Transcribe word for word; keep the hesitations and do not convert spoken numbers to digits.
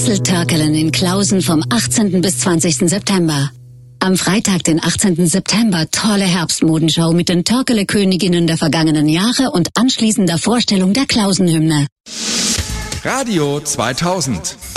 Schnitzel-Törkelen in Klausen vom achtzehnten bis zwanzigsten September. Am Freitag, den achtzehnten September, tolle Herbstmodenschau mit den Törkele-Königinnen der vergangenen Jahre und anschließender Vorstellung der Klausenhymne. Radio zweitausend.